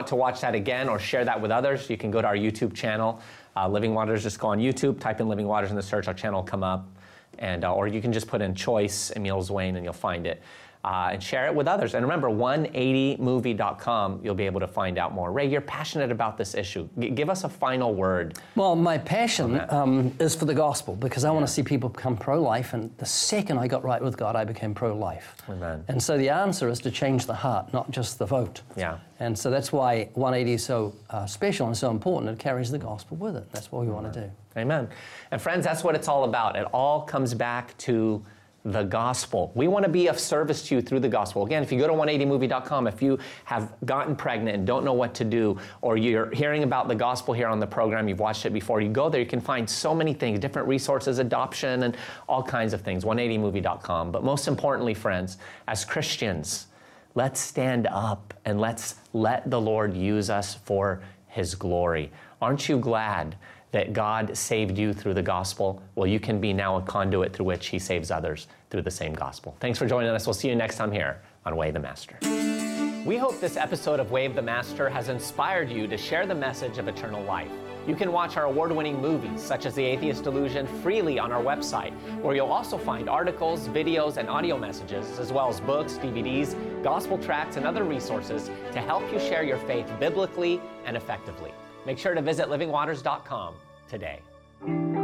to watch that again or share that with others, you can go to our YouTube channel, Living Waters. Just go on YouTube, type in Living Waters in the search, our channel will come up. And, or you can just put in Choice, Emil Zwayne, and you'll find it. And share it with others. And remember, 180movie.com, you'll be able to find out more. Ray, you're passionate about this issue. Give us a final word. Well, my passion is for the gospel, because I want to see people become pro-life, and the second I got right with God, I became pro-life. Amen. And so the answer is to change the heart, not just the vote. Yeah. And so that's why 180 is so special and so important. It carries the gospel with it. That's what we want to do. Amen. And friends, that's what it's all about. It all comes back to the gospel. We want to be of service to you through the gospel. Again, if you go to 180movie.com, if you have gotten pregnant and don't know what to do, or you're hearing about the gospel here on the program, you've watched it before, you go there, you can find so many things, different resources, adoption, and all kinds of things, 180movie.com. But most importantly, friends, as Christians, let's stand up and let's let the Lord use us for His glory. Aren't you glad that God saved you through the gospel? Well, you can be now a conduit through which He saves others through the same gospel. Thanks for joining us. We'll see you next time here on Way the Master. We hope this episode of Way of the Master has inspired you to share the message of eternal life. You can watch our award-winning movies, such as The Atheist Delusion, freely on our website, where you'll also find articles, videos, and audio messages, as well as books, DVDs, gospel tracts, and other resources to help you share your faith biblically and effectively. Make sure to visit livingwaters.com today.